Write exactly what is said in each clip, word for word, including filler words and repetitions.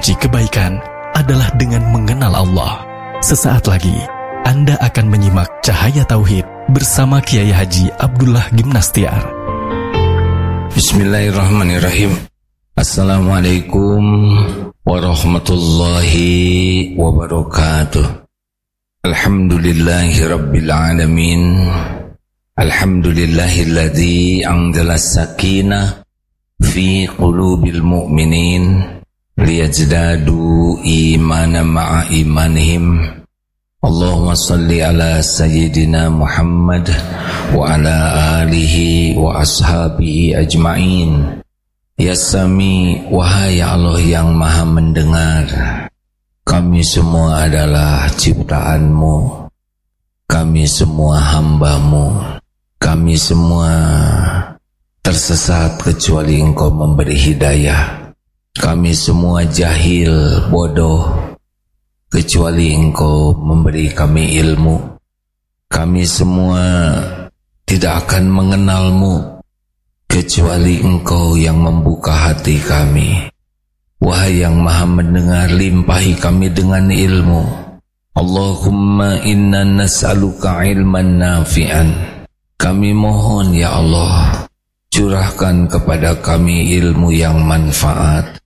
kunci kebaikan adalah dengan mengenal Allah. Sesaat lagi, Anda akan menyimak Cahaya Tauhid bersama Kiai Haji Abdullah Gimnastiar. Bismillahirrahmanirrahim. Assalamualaikum warahmatullahi wabarakatuh. Alhamdulillahi rabbil alamin. Alhamdulillahilladzi anzala as-sakinah fi qulubil mu'minin liyazdadu imanan ma'a imanihim. Allahumma salli ala sayyidina Muhammad wa ala alihi wa ashabihi ajma'in. Ya Sami, wahai Allah yang maha mendengar, kami semua adalah ciptaan-Mu, kami semua hamba-Mu, kami semua tersesat kecuali Engkau memberi hidayah. Kami semua jahil, bodoh, kecuali Engkau memberi kami ilmu. Kami semua tidak akan mengenal-Mu kecuali Engkau yang membuka hati kami. Wahai yang maha mendengar, limpahi kami dengan ilmu. Allahumma inna nas'aluka ilman nafi'an. Kami mohon ya Allah, curahkan kepada kami ilmu yang manfaat,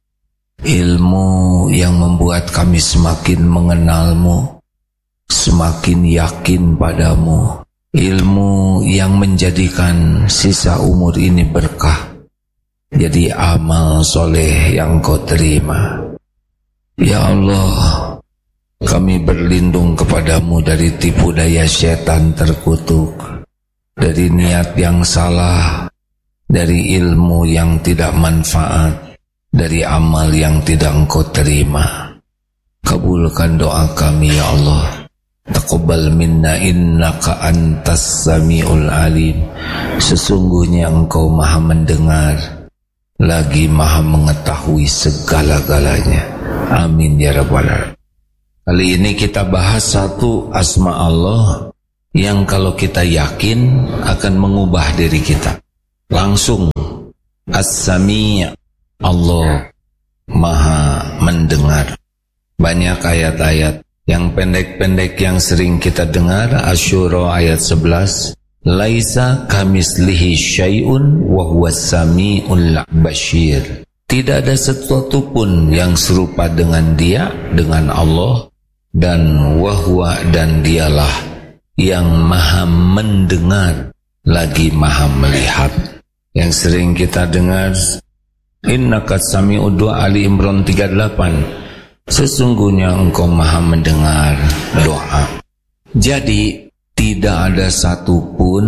ilmu yang membuat kami semakin mengenal-Mu, semakin yakin padamu, ilmu yang menjadikan sisa umur ini berkah, jadi amal soleh yang Kau terima. Ya Allah, kami berlindung kepadamu dari tipu daya setan terkutuk, dari niat yang salah, dari ilmu yang tidak manfaat, dari amal yang tidak Engkau terima. Kabulkan doa kami ya Allah. Taqabbal minna innaka antas samiul alim. Sesungguhnya Engkau maha mendengar, lagi maha mengetahui segala-galanya. Amin ya rabbal alamin. Kali ini kita bahas satu asma Allah yang kalau kita yakin akan mengubah diri kita. Langsung As-Sami', Allah maha mendengar. Banyak ayat-ayat yang pendek-pendek yang sering kita dengar. Asy-Syura ayat sebelas, laisa kamislihi syai'un wa huwas sami'ul basyir. Tidak ada sesuatu pun yang serupa dengan Dia, dengan Allah, dan wahwa, dan Dialah yang maha mendengar lagi maha melihat. Yang sering kita dengar, innaka sami'ud du'a, Ali Imran tiga puluh delapan. Sesungguhnya Engkau maha mendengar doa. Jadi tidak ada satupun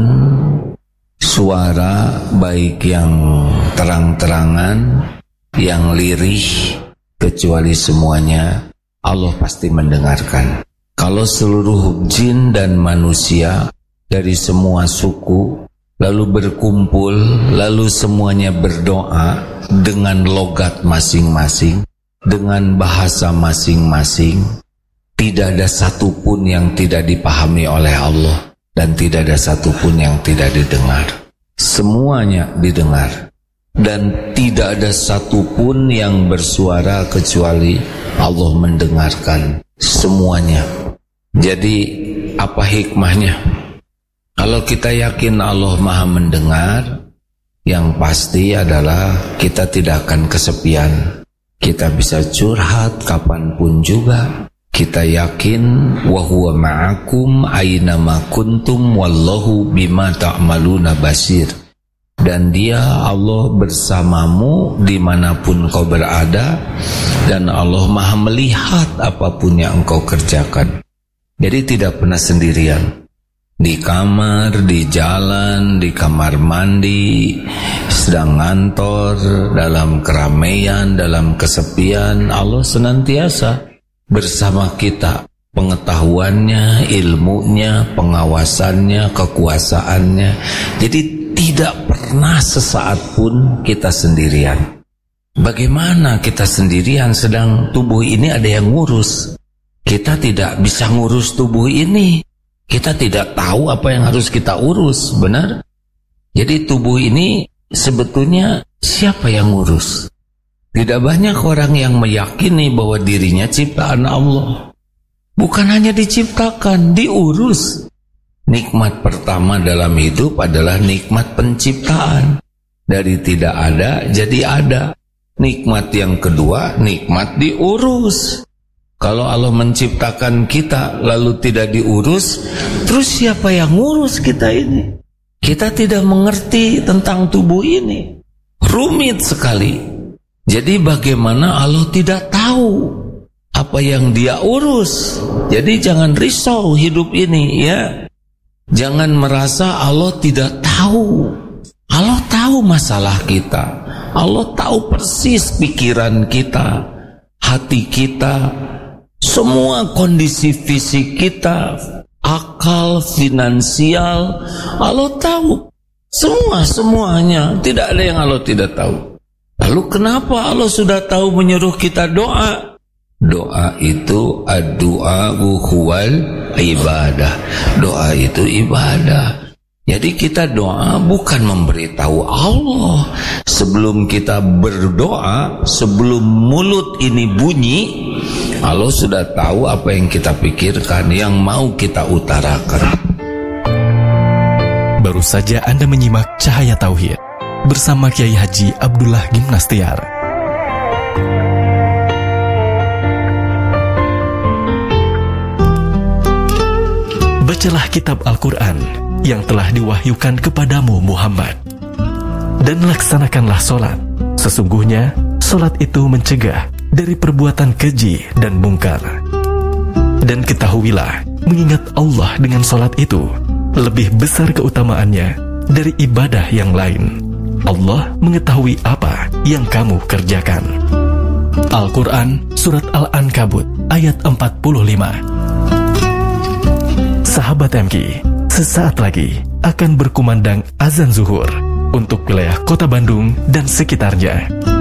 suara, baik yang terang-terangan, yang lirih, kecuali semuanya Allah pasti mendengarkan. Kalau seluruh jin dan manusia dari semua suku lalu berkumpul, lalu semuanya berdoa dengan logat masing-masing, dengan bahasa masing-masing, tidak ada satupun yang tidak dipahami oleh Allah, dan tidak ada satupun yang tidak didengar. Semuanya didengar, dan tidak ada satupun yang bersuara kecuali Allah mendengarkan semuanya. Jadi apa hikmahnya? Kalau kita yakin Allah maha mendengar, yang pasti adalah kita tidak akan kesepian. Kita bisa curhat kapanpun juga. Kita yakin wa huwa ma'akum aina ma kuntum wallahu bima ta'maluna basir. Dan Dia, Allah, bersamamu dimanapun kau berada, dan Allah maha melihat apapun yang engkau kerjakan. Jadi tidak pernah sendirian. Di kamar, di jalan, di kamar mandi, sedang ngantor, dalam keramaian, dalam kesepian, Allah senantiasa bersama kita. Pengetahuannya, ilmunya, pengawasannya, kekuasaannya. Jadi tidak pernah sesaat pun kita sendirian. Bagaimana kita sendirian sedang tubuh ini ada yang ngurus? Kita tidak bisa ngurus tubuh ini. Kita tidak tahu apa yang harus kita urus, benar? Jadi tubuh ini sebetulnya siapa yang ngurus? Tidak banyak orang yang meyakini bahwa dirinya ciptaan Allah. Bukan hanya diciptakan, diurus. Nikmat pertama dalam hidup adalah nikmat penciptaan. Dari tidak ada jadi ada. Nikmat yang kedua, nikmat diurus. Kalau Allah menciptakan kita lalu tidak diurus, terus siapa yang ngurus kita ini? Kita tidak mengerti tentang tubuh ini. Rumit sekali. Jadi bagaimana Allah tidak tahu apa yang dia urus? Jadi jangan risau hidup ini ya. Jangan merasa Allah tidak tahu. Allah tahu masalah kita. Allah tahu persis pikiran kita, hati kita, semua kondisi fisik kita, akal, finansial. Allah tahu semua, semuanya. Tidak ada yang Allah tidak tahu. Lalu kenapa Allah sudah tahu menyuruh kita doa? Doa itu ad-du'a huwal ibadah. Doa itu ibadah. Jadi kita doa bukan memberitahu Allah. Sebelum kita berdoa, sebelum mulut ini bunyi, Allah sudah tahu apa yang kita pikirkan, yang mau kita utarakan. Baru saja Anda menyimak Cahaya Tauhid bersama Kiai Haji Abdullah Gimnastiar. Bacalah kitab Al-Quran yang telah diwahyukan kepadamu Muhammad, dan laksanakanlah solat. Sesungguhnya solat itu mencegah dari perbuatan keji dan mungkar. Dan ketahuilah, mengingat Allah dengan solat itu lebih besar keutamaannya dari ibadah yang lain. Allah mengetahui apa yang kamu kerjakan. Al-Quran Surat Al-Ankabut ayat empat puluh lima. Sahabat M K, sesaat lagi akan berkumandang azan zuhur untuk wilayah Kota Bandung dan sekitarnya.